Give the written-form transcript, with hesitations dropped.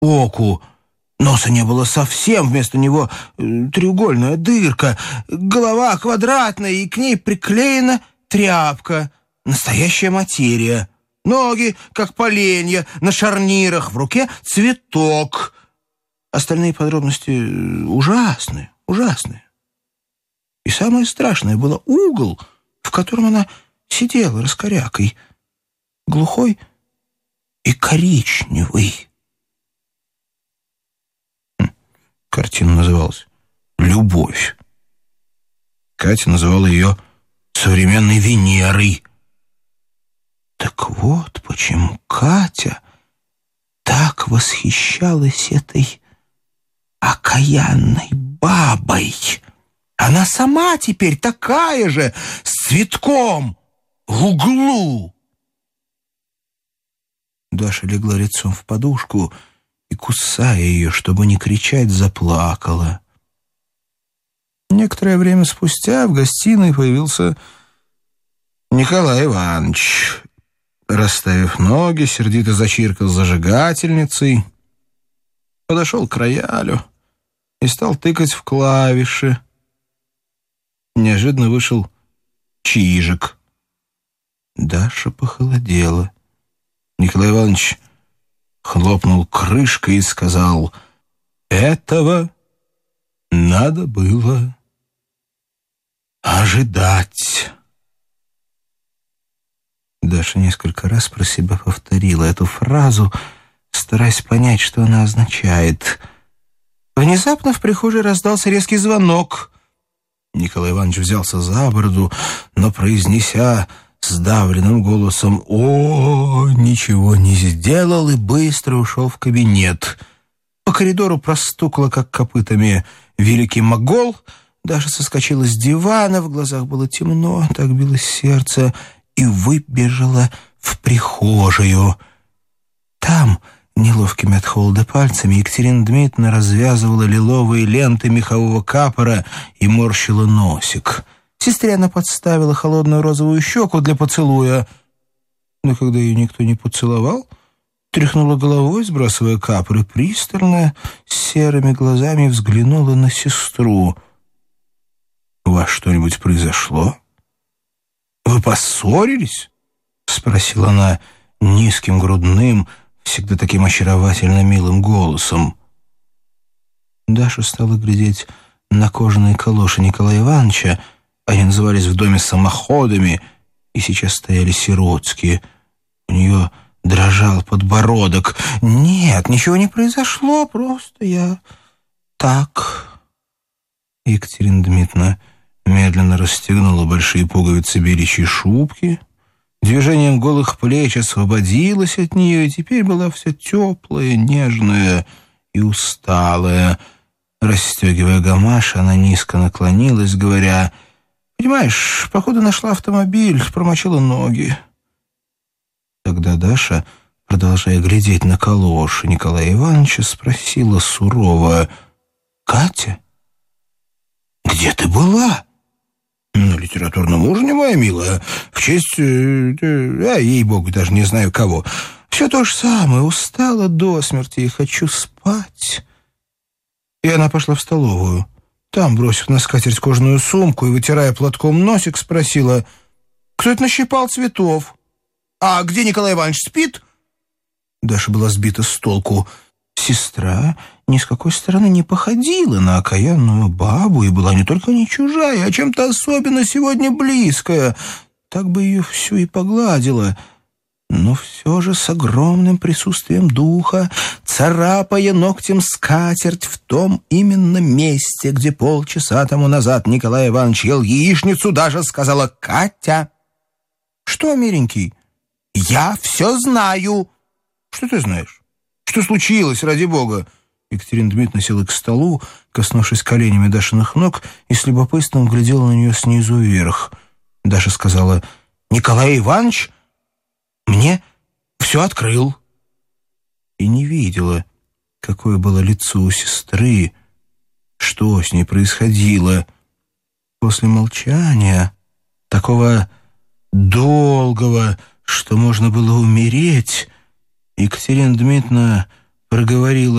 оку. Носа не было совсем, вместо него треугольная дырка, голова квадратная, и к ней приклеена тряпка, настоящая материя. Ноги, как поленья, на шарнирах, в руке цветок. Остальные подробности ужасные, ужасные. И самое страшное было угол, в котором она сидела раскорякой, глухой и коричневый. Картина называлась «Любовь». Катя называла ее «Современной Венерой». Так вот почему Катя так восхищалась этой окаянной бабой. Она сама теперь такая же, с цветком в углу. Даша легла лицом в подушку и, кусая ее, чтобы не кричать, заплакала. Некоторое время спустя в гостиной появился Николай Иванович. Расставив ноги, сердито зачиркал зажигательницей, подошел к роялю и стал тыкать в клавиши. Неожиданно вышел Чижик. Даша похолодела. Николай Иванович хлопнул крышкой и сказал: «Этого надо было ожидать». Даша несколько раз про себя повторила эту фразу, стараясь понять, что она означает. Внезапно в прихожей раздался резкий звонок. Николай Иванович взялся за бороду, но, произнеся сдавленным голосом «О!», ничего не сделал и быстро ушел в кабинет. По коридору простукало, как копытами, великий могол. Даша соскочила с дивана, в глазах было темно, так билось сердце, и выбежала в прихожую. Там, неловкими от холода пальцами, Екатерина Дмитриевна развязывала лиловые ленты мехового капора и морщила носик. Сестре она подставила холодную розовую щеку для поцелуя, но когда ее никто не поцеловал, тряхнула головой, сбрасывая капор, и пристально, с серыми глазами взглянула на сестру. «У вас что-нибудь произошло? Вы поссорились?» — спросила она низким, грудным, всегда таким очаровательно милым голосом. Даша стала глядеть на кожаные калоши Николая Ивановича. Они назывались в доме самоходами и сейчас стояли сиротские. У нее дрожал подбородок. «Нет, ничего не произошло, просто я так...» Екатерина Дмитриевна медленно расстегнула большие пуговицы беличьей шубки, движением голых плеч освободилась от нее и теперь была вся теплая, нежная и усталая. Расстегивая гамаш, она низко наклонилась, говоря: «Понимаешь, походу нашла автомобиль, промочила ноги». Тогда Даша, продолжая глядеть на калоши Николая Ивановича, спросила сурово: «Катя, где ты была?» «На литературном ужине, моя милая, в честь, ей-богу, даже не знаю кого. Все то же самое, устала до смерти и хочу спать». И она пошла в столовую. Там, бросив на скатерть кожаную сумку и вытирая платком носик, спросила: «Кто это нащипал цветов? А где Николай Иванович, спит?» Даша была сбита с толку. Сестра ни с какой стороны не походила на окаянную бабу и была не только не чужая, а чем-то особенно сегодня близкая. Так бы ее всю и погладила. Но все же с огромным присутствием духа, царапая ногтем скатерть в том именно месте, где полчаса тому назад Николай Иванович ел яичницу, даже сказала: «Катя!» «Что, миленький?» «Я все знаю». «Что ты знаешь? Что случилось, ради бога?» Екатерина Дмитриевна села к столу, коснувшись коленями Дашиных ног, и с любопытством глядела на нее снизу вверх. Даша сказала: «Николай Иванович мне все открыл». И не видела, какое было лицо у сестры, что с ней происходило. После молчания, такого долгого, что можно было умереть, Екатерина Дмитриевна проговорила